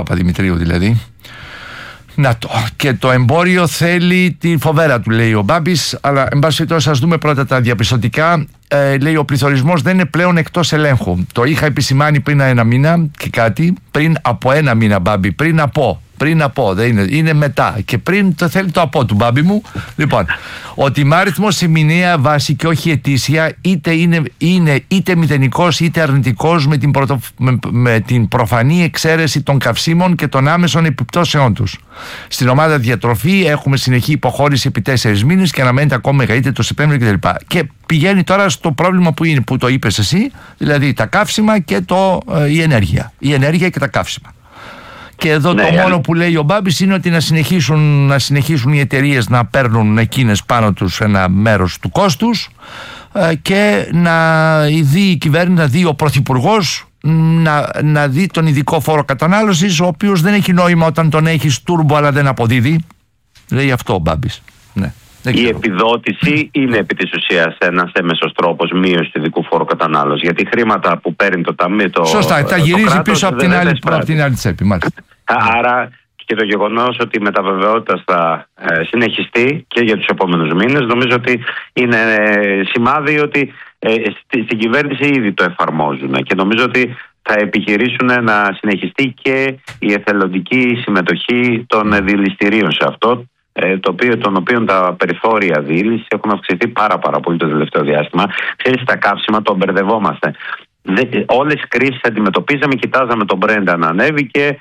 Παπαδημητρίου δηλαδή. Να το. Και το εμπόριο θέλει τη φοβέρα του, λέει ο Μπάμπης. Αλλά εν πάση περιπτώσει, ας δούμε πρώτα τα διαπιστωτικά. Λέει ο πληθωρισμός δεν είναι πλέον εκτός ελέγχου. Το είχα επισημάνει πριν ένα μήνα και κάτι. Πριν από ένα μήνα, Μπάμπη. Πριν από, δεν είναι μετά. Και πριν το θέλει το από του, Μπάμπη μου. Λοιπόν, ο τιμάριθμος σε μηνιαία βάση και όχι ετήσια, είτε μηδενικός είτε αρνητικός με την προφανή εξαίρεση των καυσίμων και των άμεσων επιπτώσεών τους. Στην ομάδα διατροφή έχουμε συνεχή υποχώρηση επί 4 μήνες και αναμένεται ακόμα μεγαλύτερη το Σεπτέμβριο κτλ. Και πηγαίνει τώρα στο πρόβλημα που το είπες εσύ, δηλαδή τα καύσιμα και η ενέργεια. Η ενέργεια και τα καύσιμα. Και εδώ το μόνο που λέει ο Μπάμπης είναι ότι να συνεχίσουν οι εταιρείες να παίρνουν εκείνες πάνω τους ένα μέρος του κόστους και να δει η κυβέρνηση, να δει ο Πρωθυπουργός να δει τον ειδικό φόρο κατανάλωσης, ο οποίος δεν έχει νόημα όταν τον έχεις τούρμπο αλλά δεν αποδίδει. Λέει αυτό ο Μπάμπης. Ναι. Η επιδότηση είναι επί της ουσίας ένας έμεσος τρόπος μείωσης του ειδικού φόρου κατανάλωσης. Γιατί χρήματα που παίρνει το ταμείο. Σωστά, τα γυρίζει πίσω από την άλλη τσέπη. Μάλιστα. Άρα και το γεγονός ότι η μεταβεβαιότητα θα συνεχιστεί και για τους επόμενους μήνες, νομίζω ότι είναι σημάδι ότι στην κυβέρνηση ήδη το εφαρμόζουν. Και νομίζω ότι θα επιχειρήσουν να συνεχιστεί και η εθελοντική συμμετοχή των διελιστηρίων σε αυτό. Των οποίων τα περιθώρια διήλυσης έχουν αυξηθεί πάρα πολύ το τελευταίο διάστημα. Ξέρεις, τα καύσιμα το μπερδευόμαστε. Όλες τις κρίσεις αντιμετωπίζαμε, κοιτάζαμε τον Brent να ανέβει και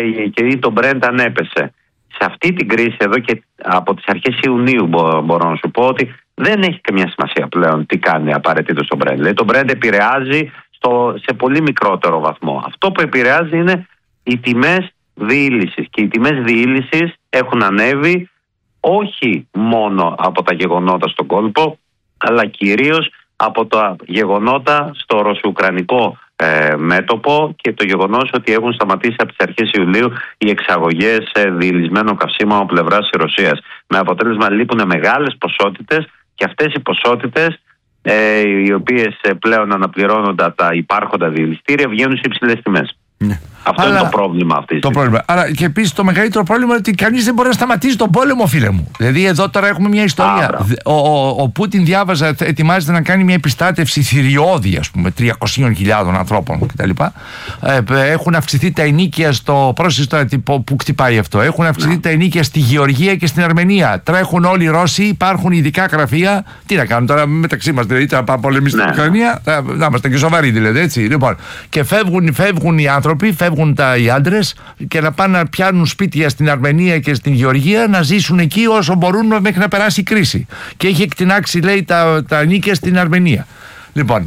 το Brent ανέπεσε. Σε αυτή την κρίση εδώ και από τις αρχές Ιουνίου μπορώ να σου πω ότι δεν έχει καμία σημασία πλέον τι κάνει απαραίτητο στο Brent. Δηλαδή το Brent επηρεάζει σε πολύ μικρότερο βαθμό. Αυτό που επηρεάζει είναι οι τιμές διήλυσης. Και οι τιμές διήλυσης έχουν ανέβει όχι μόνο από τα γεγονότα στον κόλπο, αλλά κυρίως από τα γεγονότα στο ρωσο-ουκρανικό μέτωπο και το γεγονός ότι έχουν σταματήσει από τις αρχές Ιουλίου οι εξαγωγές διηλυσμένων καυσίμων από πλευράς της Ρωσίας. Με αποτέλεσμα λείπουν μεγάλες ποσότητες και αυτές οι ποσότητες οι οποίες πλέον αναπληρώνονται τα υπάρχοντα διηλυστήρια βγαίνουν σε υψηλές τιμές. Ναι. Αυτό είναι το πρόβλημα αυτή. Το πρόβλημα. Άρα και επίσης το μεγαλύτερο πρόβλημα είναι ότι κανείς δεν μπορεί να σταματήσει τον πόλεμο, φίλε μου. Δηλαδή εδώ τώρα έχουμε μια ιστορία. Ο Πούτιν, διάβαζα, ετοιμάζεται να κάνει μια επιστράτευση θηριώδη, ας πούμε, 300.000 ανθρώπων κτλ. Έχουν αυξηθεί τα ενίκια στο πρόσιστο που κτυπάει αυτό. Έχουν αυξηθεί τα ενίκια στη Γεωργία και στην Αρμενία. Τρέχουν όλοι οι Ρώσοι, υπάρχουν ειδικά γραφεία. Τι να κάνουν τώρα μεταξύ μας, δηλαδή θα πολεμήσουμε στην Ουκρανία. Να είμαστε και σοβαροί, δηλαδή, έτσι. Λοιπόν, και φεύγουν οι άνθρωποι, φεύγουν οι άντρες και να πάνε να πιάνουν σπίτια στην Αρμενία και στην Γεωργία, να ζήσουν εκεί όσο μπορούν μέχρι να περάσει η κρίση. Και έχει εκτινάξει, λέει, τα νίκια στην Αρμενία. Λοιπόν,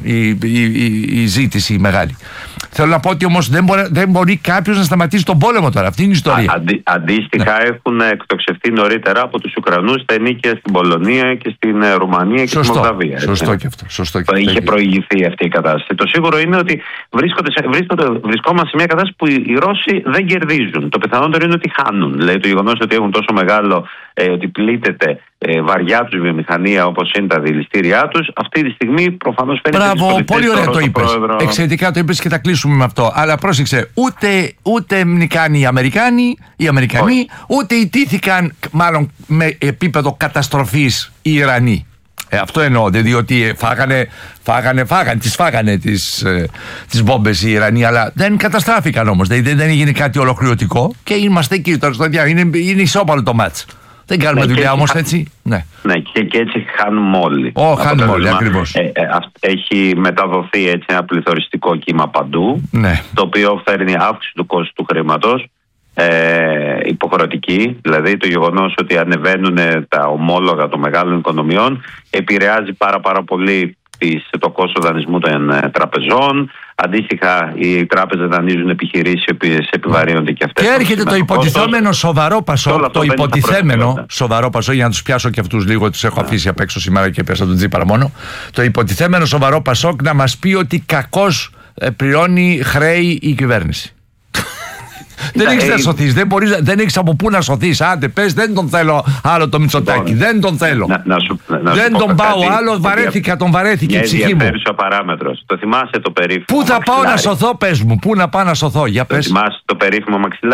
η ζήτηση μεγάλη. Θέλω να πω ότι όμως δεν μπορεί κάποιος να σταματήσει τον πόλεμο τώρα. Αυτή είναι η ιστορία. Αντίστοιχα, έχουν εκτοξευτεί νωρίτερα από τους Ουκρανούς τα ενίκια στην Πολωνία και στην Ρουμανία και στη Μολδαβία. Σωστό και αυτό. Είχε προηγηθεί αυτή η κατάσταση. Το σίγουρο είναι ότι βρισκόμαστε σε μια κατάσταση που οι Ρώσοι δεν κερδίζουν. Το πιθανότερο είναι ότι χάνουν. Δηλαδή το γεγονός ότι έχουν τόσο μεγάλο, ότι πλήττεται βαριά τους βιομηχανία όπως είναι τα διελιστήριά τους, αυτή τη στιγμή προφανώς φαίνεται. Μπράβο, πολύ ωραία το είπες. Εξαιρετικά το είπες και θα κλείσουμε με αυτό. Αλλά πρόσεξε, ούτε νικάνε οι Αμερικάνοι, ούτε ιτήθηκαν μάλλον με επίπεδο καταστροφής οι Ιρανοί. Αυτό εννοώ, διότι τις φάγανε τις μπόμπες οι Ιρανοί, αλλά δεν καταστράφηκαν όμως. Δηλαδή δεν έγινε κάτι ολοκληρωτικό και είμαστε εκεί τώρα στο διάβολο. Είναι ισόπαλο το μάτς. Δεν κάνουμε δουλειά όμως έτσι. Ναι, και έτσι χάνουμε όλοι. Χάνουμε όλοι, ακριβώς. Έχει μεταδοθεί έτσι ένα πληθωριστικό κύμα παντού, το οποίο φέρνει αύξηση του κόστου του χρήματος, υποχρεωτική. Δηλαδή το γεγονός ότι ανεβαίνουν τα ομόλογα των μεγάλων οικονομιών επηρεάζει πάρα πολύ το κόστος δανεισμού των τραπεζών. Αντίστοιχα, οι τράπεζες δανείζουν επιχειρήσεις οι οποίες επιβαρύνονται και αυτές. Και έρχεται το υποτιθέμενο σοβαρό Πασόκ. Το υποτιθέμενο σοβαρό Πασόκ, για να τους πιάσω και αυτούς λίγο, τους έχω αφήσει απ' έξω σήμερα και πέσα τον Τζίπαρα μόνο. Το υποτιθέμενο σοβαρό Πασόκ να μας πει ότι κακώς πληρώνει χρέη η κυβέρνηση. Δεν έχεις να σωθείς, δεν έχεις από πού να σωθείς. Άντε πες, δεν τον θέλω άλλο το Μητσοτάκη, δεν τον θέλω. Δεν τον πάω άλλο, τον βαρέθηκε η ψυχή μου. Μια ενδιαφέρουσα παράμετρος. Το θυμάσαι το περίφημο. Πού θα πάω να σωθώ, πες μου, πού να πάω να σωθώ, για πες. Το θυμάσαι το περίφημο μαξιλάρι.